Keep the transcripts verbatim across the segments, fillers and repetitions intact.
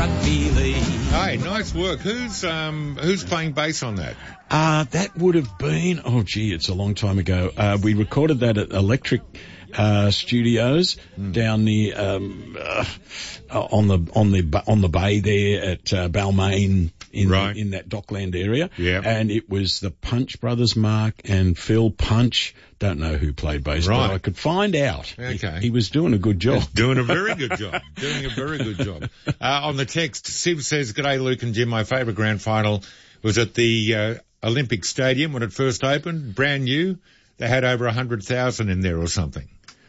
rugby league. Hey, nice work. Who's um who's playing bass on that? Uh, that would have been, oh gee, it's a long time ago. Uh, we recorded that at Electric uh, Studios mm. down near, um, uh, on the, on the, on the bay there at, uh, Balmain in, right. in that Dockland area. Yeah. And it was the Punch brothers, Mark and Phil Punch. Don't know who played bass, right. but I could find out. Okay. He, he was doing a good job. He's doing a very good job. Doing a very good job. Uh, on the text, Siv says, "G'day, Luke and Jim. My favourite grand final was at the, uh, Olympic Stadium when it first opened, brand new. They had over a hundred thousand in there or something.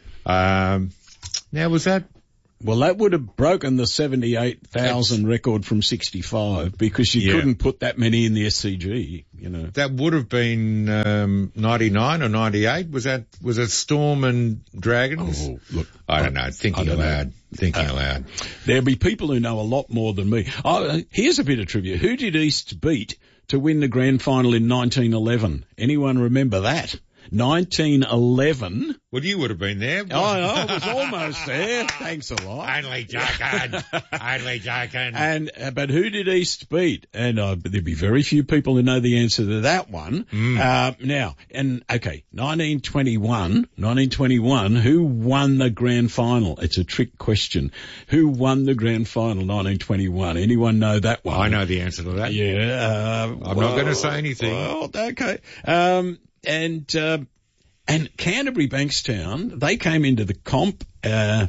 Um, now was that? Well, that would have broken the seventy-eight thousand record from sixty-five because you yeah. couldn't put that many in the S C G, you know. That would have been, um, ninety-nine or ninety-eight. Was that, was it Storm and Dragons? Oh, look. I don't know. Thinking don't aloud. know. Thinking uh, aloud. There'll be people who know a lot more than me. Oh, here's a bit of trivia. Who did East beat to win the grand final in nineteen eleven? Anyone remember that? nineteen eleven. Well, you would have been there. Oh, I was almost there. Thanks a lot. Only joking. Only joking. And, uh, but who did East beat? And, uh, there'd be very few people who know the answer to that one. Mm. Uh, now, and, okay, nineteen twenty-one, nineteen twenty-one, who won the grand final? It's a trick question. Who won the grand final nineteen twenty-one? Anyone know that one? I know the answer to that. Yeah. Uh, I'm well, not going to say anything. Well, okay. Um, and, uh, and Canterbury Bankstown, they came into the comp, uh,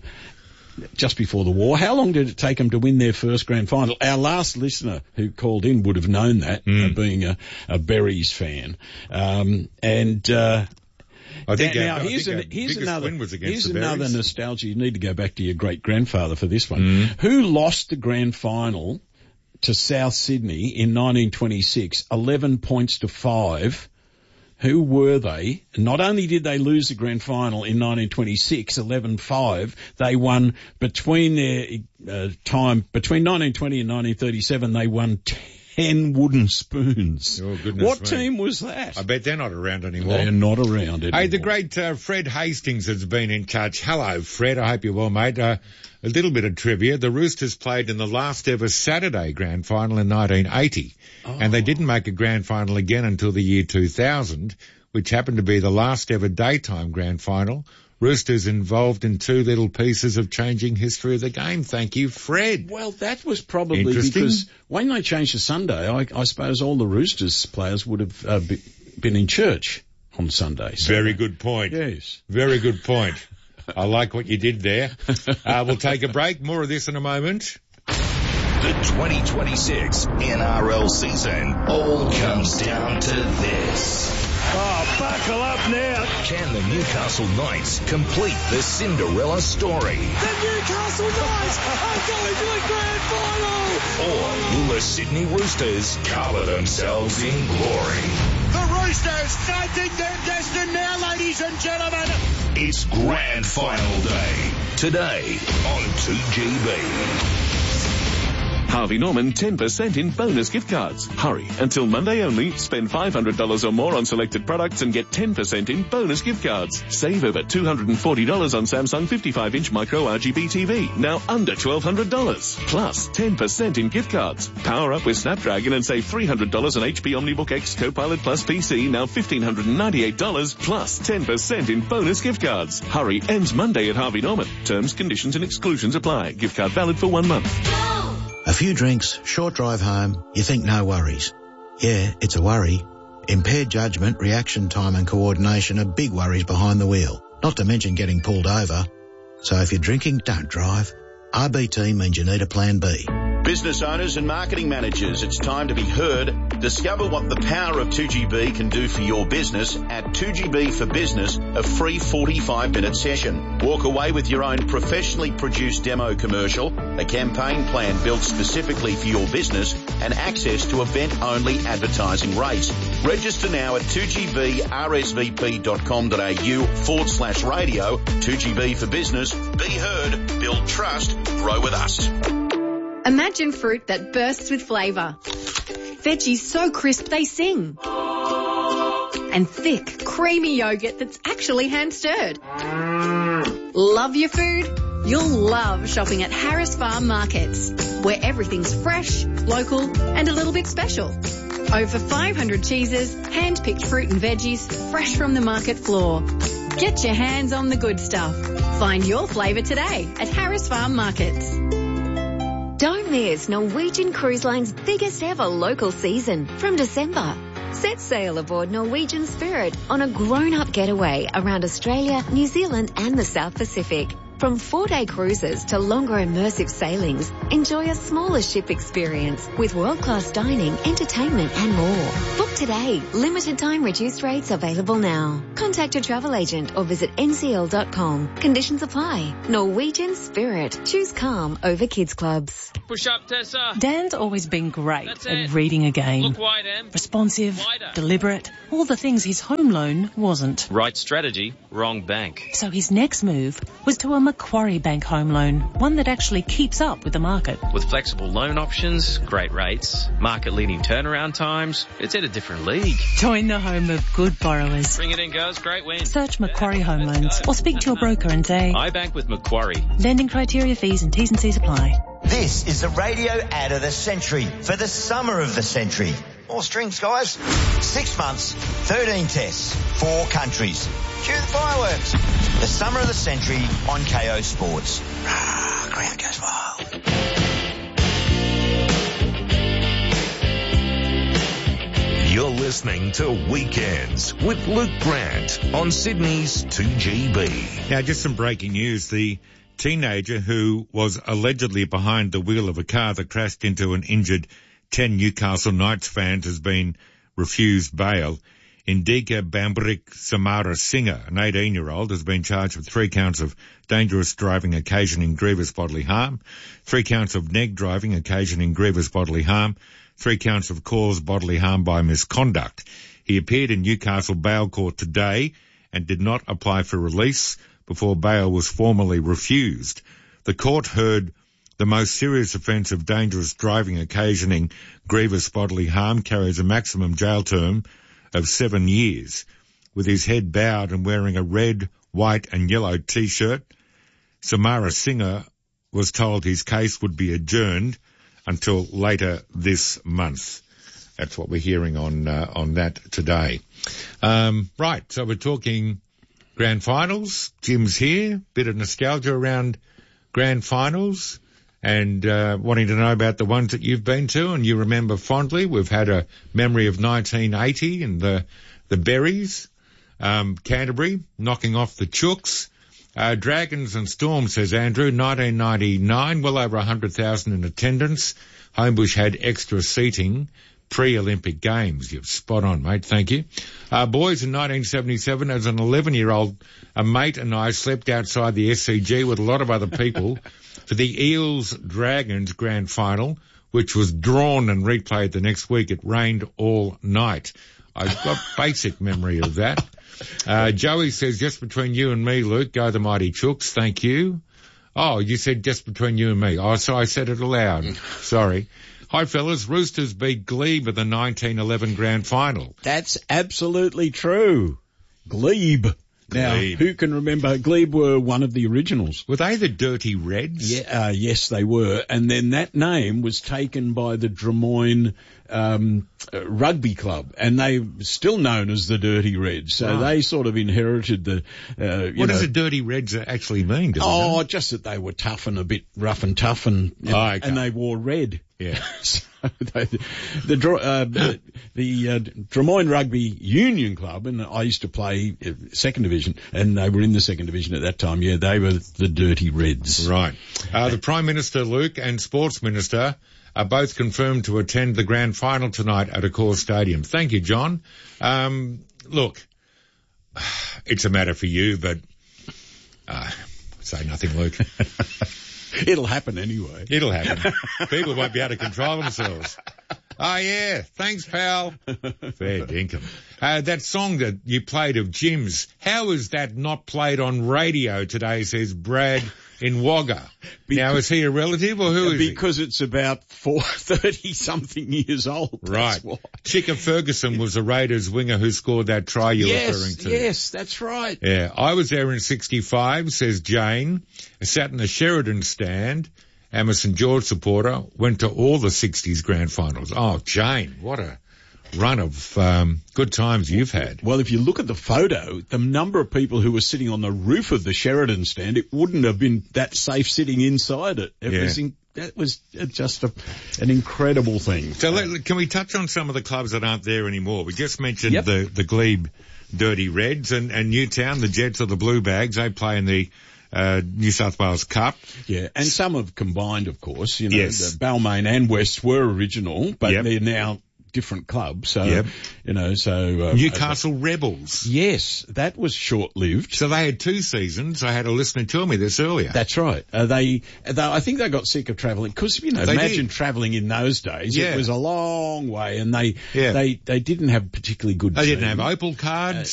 just before the war. How long did it take them to win their first grand final? Our last listener who called in would have known that, mm. uh, being a, a Berries fan. Um, and, uh, I think now, our, here's, I an, think here's another, win was here's the another nostalgia. You need to go back to your great grandfather for this one. Mm. Who lost the grand final to South Sydney in nineteen twenty-six, eleven points to five? Who were they? Not only did they lose the grand final in nineteen twenty-six, eleven five, they won between their uh, time, between nineteen twenty and nineteen thirty-seven, they won ten wooden spoons. Oh, goodness What me. team was that? I bet they're not around anymore. They're not around anymore. Hey, the great uh, Fred Hastings has been in touch. Hello, Fred. I hope you're well, mate. Uh, a little bit of trivia. The Roosters played in the last ever Saturday grand final in nineteen eighty, oh. and they didn't make a grand final again until the year two thousand, which happened to be the last ever daytime grand final. Roosters involved in two little pieces of changing history of the game. Thank you, Fred. Well, that was probably because when they changed to Sunday, I, I suppose all the Roosters players would have uh, be, been in church on Sunday. So. Very good point. Yes. Very good point. I like what you did there. Uh, we'll take a break. More of this in a moment. The twenty twenty-six N R L season all comes down to this. Oh, buckle up now. Can the Newcastle Knights complete the Cinderella story? The Newcastle Knights are going to the grand final. Or will the Sydney Roosters cover themselves in glory? The Roosters fighting their destiny now, ladies and gentlemen. It's grand final day. Today on two G B. Harvey Norman ten percent in bonus gift cards. Hurry, until Monday only. Spend five hundred dollars or more on selected products and get ten percent in bonus gift cards. Save over two hundred forty dollars on Samsung fifty-five inch micro R G B T V, now under twelve hundred dollars. Plus ten percent in gift cards. Power up with Snapdragon and save three hundred dollars on H P OmniBook X Copilot Plus P C, now one thousand five hundred ninety-eight dollars, plus ten percent in bonus gift cards. Hurry, ends Monday at Harvey Norman. Terms, conditions and exclusions apply. Gift card valid for one month. A few drinks, short drive home, you think no worries. Yeah, it's a worry. Impaired judgment, reaction time and coordination are big worries behind the wheel, not to mention getting pulled over. So if you're drinking, don't drive. R B T means you need a plan B. Business owners and marketing managers, it's time to be heard. Discover what the power of two G B can do for your business at two G B for Business, a free forty-five minute session. Walk away with your own professionally produced demo commercial, a campaign plan built specifically for your business, and access to event-only advertising rates. Register now at two G B R S V P dot com dot A U forward slash radio. two G B for Business. Be heard, build trust, grow with us. Imagine fruit that bursts with flavour. Veggies so crisp they sing. And thick, creamy yogurt that's actually hand-stirred. Love your food? You'll love shopping at Harris Farm Markets, where everything's fresh, local and a little bit special. Over five hundred cheeses, hand-picked fruit and veggies, fresh from the market floor. Get your hands on the good stuff. Find your flavour today at Harris Farm Markets. Don't miss Norwegian Cruise Line's biggest ever local season from December. Set sail aboard Norwegian Spirit on a grown-up getaway around Australia, New Zealand and the South Pacific. From four-day cruises to longer immersive sailings, enjoy a smaller ship experience with world-class dining, entertainment and more. Book today. Limited time reduced rates available now. Contact your travel agent or visit N C L dot com. Conditions apply. Norwegian Spirit. Choose calm over kids clubs. Push up, Tessa. Dan's always been great That's at it. reading a game. Look wide, Em. Responsive, Wider. deliberate, all the things his home loan wasn't. Right strategy, wrong bank. So his next move was to a Macquarie Bank home loan, one that actually keeps up with the market. With flexible loan options, great rates, market-leading turnaround times, it's at a different league. Join the home of good borrowers. Bring it in, girls. Great win. Search Macquarie Home Loans or speak to your broker and say, I bank with Macquarie. lending criteria, fees and T's and C's apply. This is the radio ad of the century for the summer of the century. More strings, guys. Six months, thirteen tests, four countries. Cue the fireworks. The summer of the century on K O Sports. Ah, crowd goes wild. You're listening to Weekends with Luke Grant on Sydney's two G B. Now, just some breaking news. The teenager who was allegedly behind the wheel of a car that crashed into and injured ten Newcastle Knights fans has been refused bail. Indika Bambrik Samara Singer, an eighteen-year-old, has been charged with three counts of dangerous driving occasioning grievous bodily harm, three counts of neg driving occasioning grievous bodily harm, three counts of cause bodily harm by misconduct. He appeared in Newcastle Bail Court today and did not apply for release before bail was formally refused. The court heard the most serious offence of dangerous driving occasioning grievous bodily harm carries a maximum jail term of seven years. With his head bowed and wearing a red, white and yellow T-shirt, Samara Singer was told his case would be adjourned until later this month. That's what we're hearing on uh, on that today. Um, right, so we're talking grand finals. Jim's here. Bit of nostalgia around grand finals and uh, wanting to know about the ones that you've been to and you remember fondly. We've had a memory of nineteen eighty and the the Berries, um, Canterbury knocking off the Chooks. Uh, Dragons and Storm, says Andrew, nineteen ninety-nine, well over one hundred thousand in attendance. Homebush had extra seating pre-Olympic Games. You're spot on, mate. Thank you. Uh, boys, in nineteen seventy-seven, as an eleven-year-old, a mate and I slept outside the S C G with a lot of other people for the Eels Dragons grand final, which was drawn and replayed the next week. It rained all night. I've got basic memory of that. Uh, Joey says, just between you and me, Luke, go the mighty Chooks. Thank you. Oh, you said just between you and me. Oh, so I said it aloud. Sorry. Hi, fellas. Roosters beat Glebe at the nineteen eleven grand final. That's absolutely true. Glebe. Now, Glebe. who can remember? Glebe were one of the originals. Were they the Dirty Reds? Yeah, uh, yes, they were. And then that name was taken by the Drummoyne um, uh, Rugby Club, and they're still known as the Dirty Reds. So Right. they sort of inherited the. Uh, you What know, does the Dirty Reds actually mean? Does it Oh, know? just that they were tough and a bit rough and tough, and and, Oh, okay. and they wore red. Yeah. So they, the Dr- uh, the, the uh, Drummoyne Rugby Union Club, and I used to play uh, second division, and they were in the second division at that time. Yeah, they were the Dirty Reds. Right. Uh, the Prime Minister, Luke, and Sports Minister are both confirmed to attend the grand final tonight at Accor Stadium. Thank you, John. Um, look, it's a matter for you, but uh, say nothing, Luke. It'll happen anyway. It'll happen. People won't be able to control themselves. Oh, yeah. Thanks, pal. Fair dinkum. Uh, that song that you played of Jim's, how is that not played on radio today, says Brad in Wagga. Because, now, is he a relative or who is he? Because it's about four, thirty-something years old. Right. Why. Chicka Ferguson was a Raiders winger who scored that try you're yes, referring to. Yes, that's right. Yeah, I was there in sixty-five, says Jane. I sat in the Sheridan stand. I'm a St George supporter. Went to all the sixties grand finals. Oh, Jane, what a run of um, good times you've had. Well, if you look at the photo, the number of people who were sitting on the roof of the Sheridan stand, it wouldn't have been that safe sitting inside it. It Yeah. was in, that was just a, an incredible thing. So let, can we touch on some of the clubs that aren't there anymore? We just mentioned Yep. the, the Glebe Dirty Reds and, and Newtown, the Jets or the Blue Bags. They play in the uh, New South Wales Cup. Yeah, and some have combined, of course. You know, Yes. the Balmain and West were original, but Yep. they're now different clubs. So, Yep. you know, so... Uh, Newcastle Rebels. Yes, that was short-lived. So they had two seasons. I had a listener tell me this earlier. That's right. Uh, they, they, I think they got sick of travelling because, you know, They imagine did. travelling in those days. Yeah. It was a long way, and they, Yeah. they, they didn't have particularly good. They didn't team. have Opal cards.